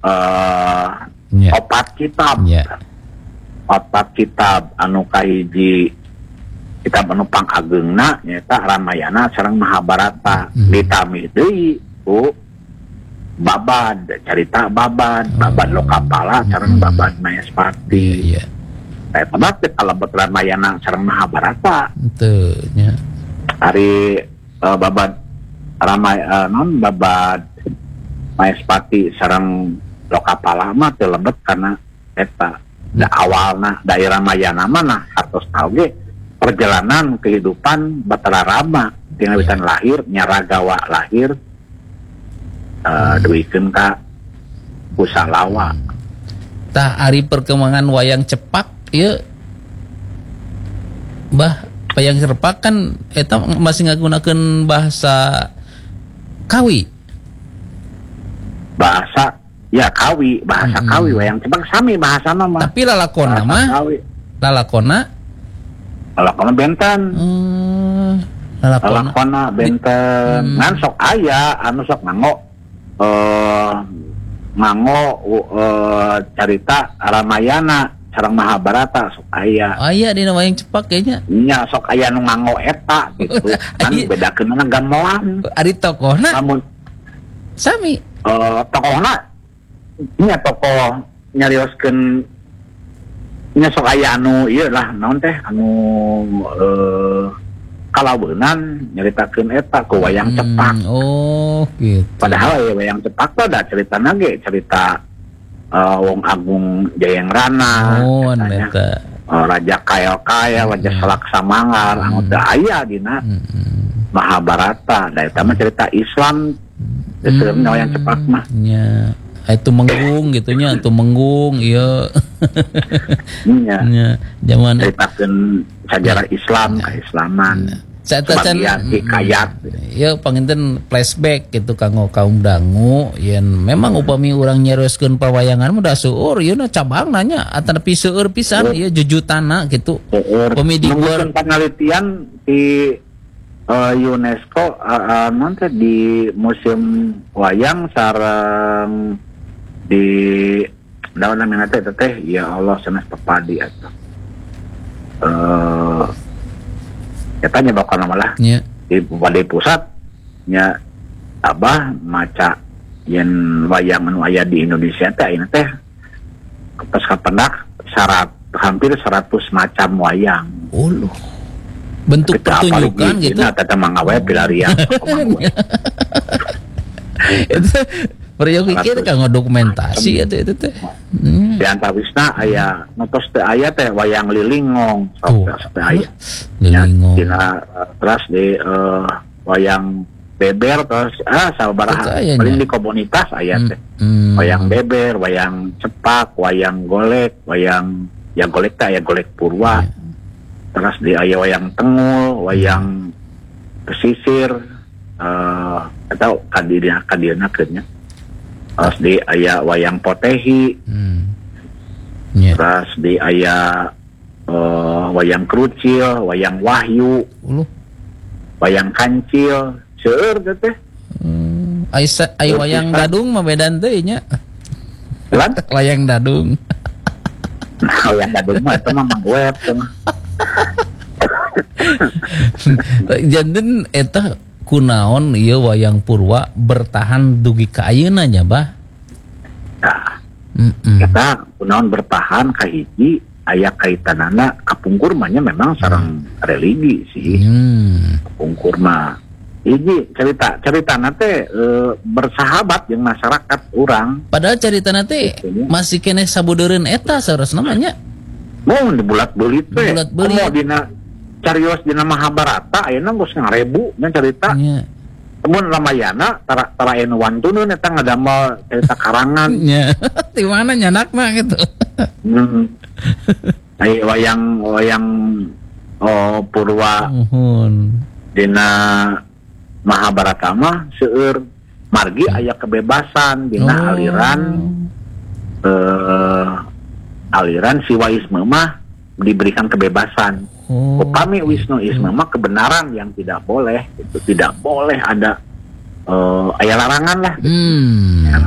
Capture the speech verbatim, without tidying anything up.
uh, yeah. opat kitab yeah. opat kitab anu kahiji kitab anu pangagengna nyata Ramayana sareng Mahabharata mm. ditami deui ku babad carita babad oh. babad Lokapala sareng mm. babad Mayaspati yeah, yeah. eta mah teh kalebet Ramayana sareng Mahabharata teu nya ari uh, babad Ramay uh, non babad Mayaspati sareng Lokapala mah teu lebet karena eta da awalna dari Ramayana mana hartos tau ge perjalanan kehidupan Batara Rama dina witan yeah. lahir Nyaragawa lahir uh, hmm. duikeun ka Kusalawa. Tah ari perkembangan wayang cepak ieu Bah wayang cepak kan eta masih ngagunakeun bahasa Kawi. Bahasa ya Kawi, bahasa hmm. Kawi wayang cepak sami bahasana mah. Tapi lalakonna mah lalakonna lalakonna benten. Hmm. Lalakonna, lalakonna benten. Hmm. Ngan sok aya anu sok nganggo eh uh, nganggo uh, carita Ramayana sareng Mahabharata sok aya. Aya dina wayang cepak kayaknya. Nya sok aya nu nganggo eta gitu. Kan bedakeunna gamelan. Ari tokohna namun sami. Eh uh, tokohna nya tokoh nyarioskeun nya sok aya anu ieu lah naon teh anu uh, kalaweunan nyaritakeun eta ku wayang hmm, cepak. Oh gitu. Padahal ya wayang cepak teh da caritana ge cerita uh, Wong Agung Jayangrana. Oh eta. Uh, Raja Kael-kael, Raja Salaksamanggar, anu teu aya dina hmm. Mahabharata. Da eta mah cerita Islam. Geus hmm. wayang cepak mah. Nya. Itu menggung gitunya, itu menggung, iya. Iya. Nya, zaman ceritakeun sejarah Islam, keislaman. Sebagian hikayat. Ya panginten flashback gitu kanggo kaum dangu, yen memang upami urang nyarioskeun pawayangan mah da seueur ieu na cabang nanya atanepi seueur pisan ieu jujutana gitu. Upami di luar penelitian di uh, UNESCO uh, uh, nanti di museum wayang sareng di daun namanya teh teh ya Allah sanes pepadi atuh. Eh eta nya bakal malah yeah. di Balai Pusat nya abah maca yen wayang anu aya di Indonesia teh ayeuna teh pas kapendak syarat hampir seratus macam wayang. Oh loh. Bentuk pertunjukan gitu. Nah, tata mangawe pilarian. Itu Peryo pikir kanggo dokumentasi itu itu teh. Di antawisna aya notos teh aya teh wayang lilingong sok teh aya. Lilingong. Dina terus di uh, wayang beber terus ah sabaraha paling di komunitas aya teh. Hmm. Wayang beber, wayang cepak, wayang golek, wayang ya golek teh aya golek purwa. Yeah. Terus di aya wayang tengul, wayang pesisir uh, atau kadirnya kadirna keurnya. Terus di aya wayang potehi, hmm. yeah. terus di aya uh, wayang kerucil, wayang wahyu, uh. wayang kancil, seueur teh. Hmm. Aisa, ay wayang dadung mah bedan teh nya. Wayang dadung. Nah, wayang dadung mah eta mah mangweb teh. Janten eta kunaon ieu wayang purwa bertahan dugi ka ayeuna nya bah. Nah, kita kunaon bertahan ka hiji aya kaitanana kapungkur mah nya memang sareng hmm. religi sih. Hmm. Kapungkur mah hiji cerita ceritana teh e, bersahabat jeung masyarakat urang. Padahal ceritana teh masih keneh sabudeureun eta saurasna mah nya. Mau di bulat-belit teh. Bulat-belit. Mau dina carios dina Mahabharata ayeuna geus ngarebu nya cerita. Nya. Temun Ramayana tara tara anu wantuneun eta ngadamel cerita karangan. Nya. Di mana nyanakna gitu. Hmm. Ai wayang wayang oh purwa. Uhun. Dina Mahabharata mah seueur margi aya kebebasan dina oh. aliran eh aliran Siwaisme mah diberikan kebebasan. Oh. Upami Wisnuisme mah kebenaran yang tidak boleh, itu tidak boleh ada uh, aya larangan lah. Hmm.